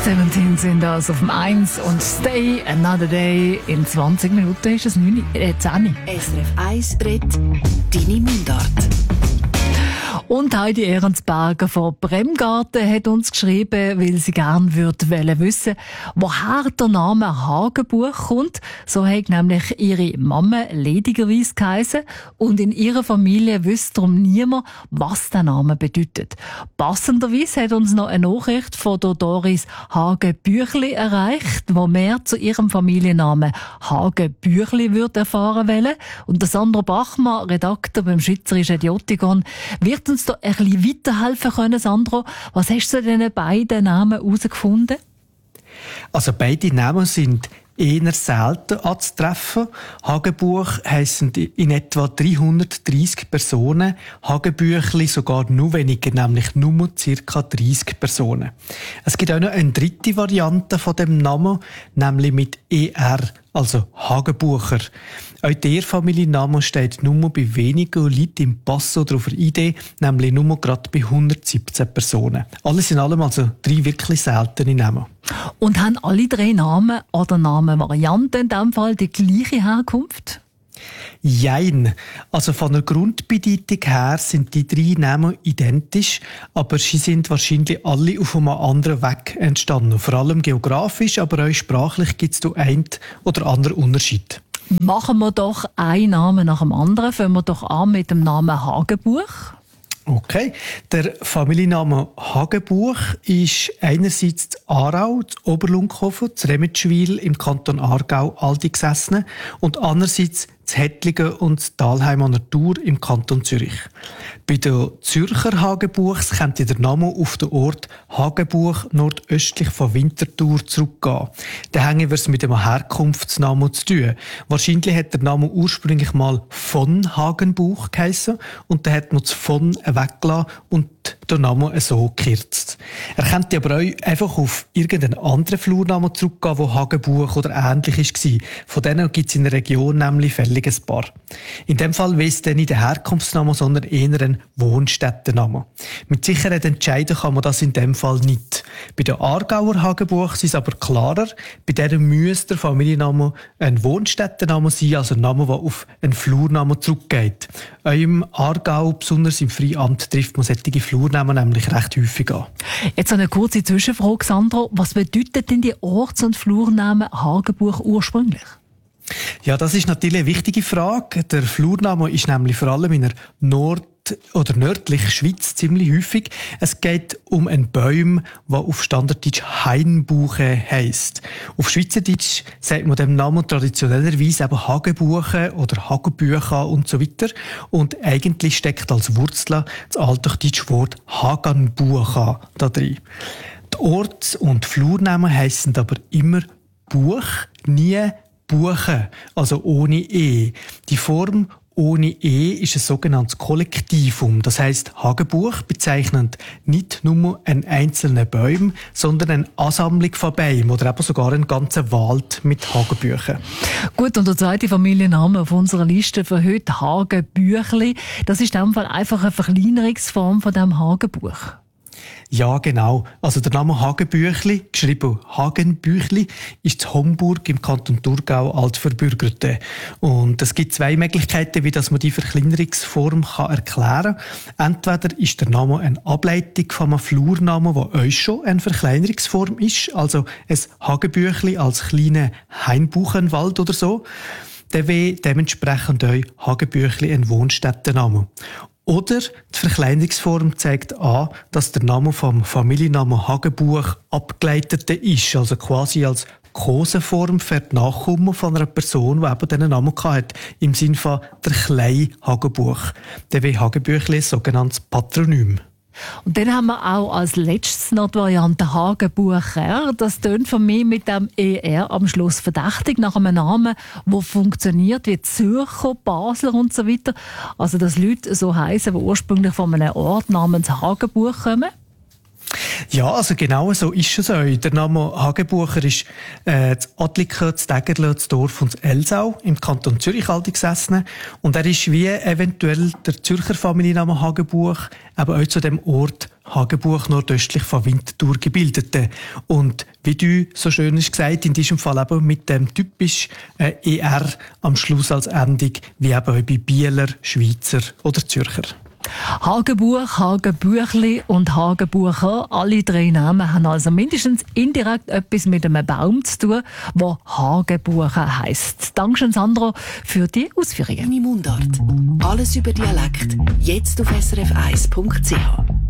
17 sind das auf dem 1 und Stay Another Day. In 20 Minuten ist es 10. SRF 1 redet deine Mundart. Und Heidi Ehrensberger von Bremgarten hat uns geschrieben, weil sie gerne wissen, woher der Name Hagenbuch kommt. So hat nämlich ihre Mama ledigerweise geheissen und in ihrer Familie wüsste darum niemand, was der Name bedeutet. Passenderweise hat uns noch eine Nachricht von der Doris Hagenbüchli erreicht, wo mehr zu ihrem Familiennamen Hagenbüchli erfahren wollen. Und der Sandro Bachmann, Redakteur beim Schweizerischen Idiotikon, wird uns da ein bisschen weiterhelfen können, Sandro. Was hast du zu diesen beiden Namen herausgefunden? Also beide Namen sind eher selten anzutreffen. Hagenbuch heissen in etwa 330 Personen, Hagenbüchli sogar nur weniger, nämlich nur ca. 30 Personen. Es gibt auch noch eine dritte Variante von dem Namen, nämlich mit ER, also Hagenbucher. Auch der Familienname steht nur bei wenigen Leuten im Pass oder auf der ID, nämlich nur gerade bei 117 Personen. Alles in allem also 3 wirklich seltene Namen. Und haben alle 3 Namen oder Namenvarianten in diesem Fall die gleiche Herkunft? Jein. Also von der Grundbedeutung her sind die 3 Namen identisch, aber sie sind wahrscheinlich alle auf einem anderen Weg entstanden. Vor allem geografisch, aber auch sprachlich gibt es da einen oder anderen Unterschied. Machen wir doch einen Namen nach dem anderen. Fangen wir doch an mit dem Namen Hagenbuch. Okay. Der Familienname Hagenbuch ist einerseits in Aarau, in Oberlunkhofen, in Remetschwil im Kanton Aargau Aldi gesessen und andererseits in Hettlingen und in Dalheim an der Thur im Kanton Zürich. Bei den Zürcher Hagenbuchs könnte der Name auf den Ort Hagenbuch nordöstlich von Winterthur zurückgehen. Da hängen wir es mit dem Herkunftsnamen zu tun. Wahrscheinlich hat der Name ursprünglich mal von Hagenbuch geheissen und dann hat man das von weggelassen und der Name so gekürzt. Er könnte aber auch einfach auf irgendeinen anderen Flurnamen zurückgehen, der Hagenbuch oder ähnlich war. Von denen gibt es in der Region nämlich fällig ein paar. In dem Fall weiss dann nicht der Herkunftsname, sondern eher ein Wohnstättenname. Mit Sicherheit entscheiden kann man das in dem Fall nicht. Bei den Aargauer Hagenbuch ist es aber klarer. Bei denen müsste der Familienname ein Wohnstättenname sein, also ein Name, der auf einen Flurnamen zurückgeht. Auch im Aargau, besonders im Freiamt, trifft man solche Flurnamen nämlich recht häufig an. Jetzt eine kurze Zwischenfrage, Sandro. Was bedeutet denn die Orts- und Flurnamen Hagenbuch ursprünglich? Ja, das ist natürlich eine wichtige Frage. Der Flurname ist nämlich vor allem in der oder nördlichen Schweiz ziemlich häufig. Es geht um einen Baum, der auf Standarddeutsch Hainbuche heisst. Auf Schweizerdeutsch sagt man dem Namen traditionellerweise eben Hagenbuche oder Hagenbücher und so weiter. Und eigentlich steckt als Wurzel das altdeutsche Wort Haganbucha da drin. Die Orts- und Flurnamen heissen aber immer Buch, nie Buche, also ohne E. Die Form ohne E ist ein sogenanntes Kollektivum. Das heisst, Hagenbuch bezeichnet nicht nur einen einzelnen Baum, sondern eine Ansammlung von Bäumen oder eben sogar einen ganzen Wald mit Hagenbüchen. Gut, und der zweite Familienname auf unserer Liste für heute, Hagenbüchli, das ist in dem Fall einfach eine Verkleinerungsform von dem Hagenbuch. Ja, genau. Also der Name Hagenbüchli, geschrieben Hagenbüchli, ist in Homburg im Kanton Thurgau altverbürgerte. Und es gibt 2 Möglichkeiten, wie das man die Verkleinerungsform erklären kann. Entweder ist der Name eine Ableitung von einem Flurnamen, der euch schon eine Verkleinerungsform ist, also ein Hagenbüchli als kleiner Hainbuchenwald oder so. Dann wäre dementsprechend euch Hagenbüchli ein Wohnstättenname. Oder die Verkleinerungsform zeigt an, dass der Name vom Familiennamen Hagenbuch abgeleitet ist, also quasi als Kosenform für die Nachkommen von einer Person, die eben diesen Namen hatte, im Sinne von der kleine Hagenbuch. Der wie Hagenbüchli ein sogenanntes Patronym. Und dann haben wir auch als letztes noch die Variante Hagenbucher. Das tönt für mich mit dem ER am Schluss verdächtig nach einem Namen, der funktioniert wie Zürcher, Basler und so weiter. Also dass Leute so heissen, die ursprünglich von einem Ort namens Hagenbuch kommen. Ja, also genau so ist es auch. Der Name Hagenbucher ist das Adliken, das Degerle, das Dorf und das Elsau im Kanton Zürich gesessen. Und er ist wie eventuell der Zürcher Familienname Hagenbuch, aber auch zu dem Ort Hagenbuch nordöstlich von Winterthur gebildete. Und wie du so schön hast gesagt, in diesem Fall eben mit dem typisch ER am Schluss als Endung, wie eben auch bei Bieler, Schweizer oder Zürcher. Hagenbuch, Hagenbüchli und Hagenbucher, alle drei Namen haben also mindestens indirekt etwas mit einem Baum zu tun, der Hagenbucher heisst. Dankeschön, Sandro, für die Ausführungen. Deine Mundart. Alles über Dialekt. Jetzt auf srf1.ch.